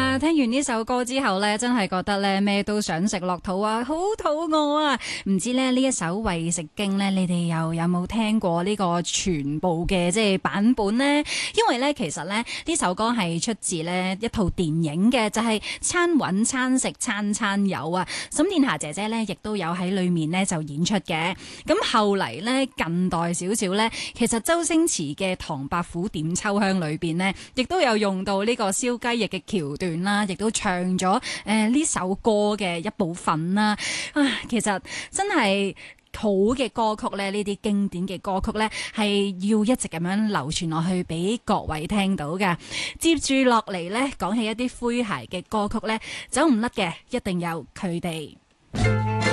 啊，聽完呢首歌之後呢，真係覺得呢咩都想食落肚啊，好肚餓啊！唔知呢一首為食經呢，你哋又有冇聽過呢個全部嘅即係版本呢？因為呢，其實呢首歌係出自呢一套電影嘅，就係餐搵餐食餐餐有啊！沈殿霞姐姐呢，亦都有喺裏面呢就演出嘅。咁後嚟呢，近代少少呢，其實周星馳嘅《唐伯虎點秋香》裏邊呢，亦都有用到呢個燒雞翼嘅橋段啦，亦都唱咗呢首歌嘅一部分啦。其實真係好嘅歌曲呢，呢啲經典嘅歌曲呢，係要一直咁樣流傳落去俾各位聽到㗎。接住落嚟呢，講起一啲詼諧嘅歌曲呢，走唔甩嘅，一定有佢哋。